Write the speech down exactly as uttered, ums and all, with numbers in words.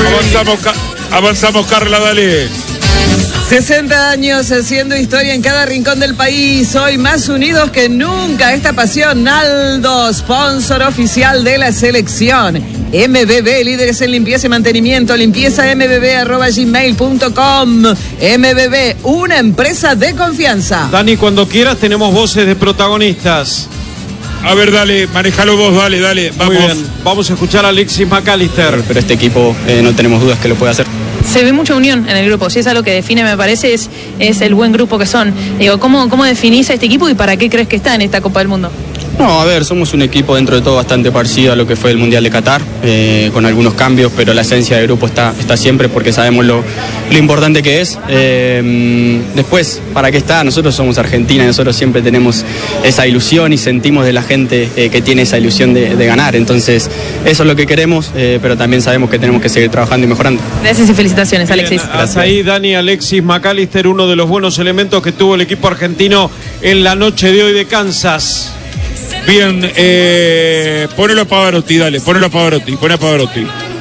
Avanzamos, avanzamos, Carla, dale. sesenta años haciendo historia en cada rincón del país. Hoy más unidos que nunca. Esta pasión, Naldo, sponsor oficial de la selección. M B B, líderes en limpieza y mantenimiento. Limpieza m b b arroba gmail punto com. M B B, una empresa de confianza. Dani, cuando quieras tenemos voces de protagonistas. A ver, dale, manejalo vos, dale, dale. Vamos. Muy bien, vamos a escuchar a Alexis McAllister. Pero este equipo eh, no tenemos dudas que lo puede hacer. Se ve mucha unión en el grupo, si es algo que define, me parece, es, es el buen grupo que son. Digo, ¿cómo, cómo definís a este equipo y para qué crees que está en esta Copa del Mundo? No, a ver, somos un equipo dentro de todo bastante parecido a lo que fue el Mundial de Qatar, eh, con algunos cambios, pero la esencia del grupo está, está siempre porque sabemos lo, lo importante que es. Eh, después, ¿para qué está? Nosotros somos Argentina y nosotros siempre tenemos esa ilusión y sentimos de la gente eh, que tiene esa ilusión de, de ganar. Entonces, eso es lo que queremos, eh, pero también sabemos que tenemos que seguir trabajando y mejorando. Gracias y felicitaciones, Alexis. Bien, hasta ahí, Dani, Alexis McAllister, uno de los buenos elementos que tuvo el equipo argentino en la noche de hoy de Kansas. Bien, eh, ponelo a Pavarotti, dale, ponelo a Pavarotti, poné a Pavarotti.